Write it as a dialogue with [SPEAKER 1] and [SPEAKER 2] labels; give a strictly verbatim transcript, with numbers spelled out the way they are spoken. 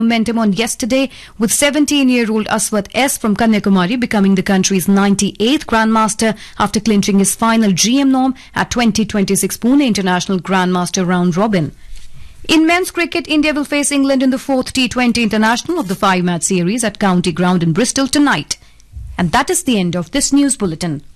[SPEAKER 1] Momentum on yesterday, with seventeen-year-old Aswat S from Kanyakumari becoming the country's ninety-eighth Grandmaster after clinching his final G M norm at twenty twenty-six Pune International Grandmaster Round Robin. In men's cricket, India will face England in the fourth T twenty International of the five-match series at County Ground in Bristol tonight. And that is the end of this news bulletin.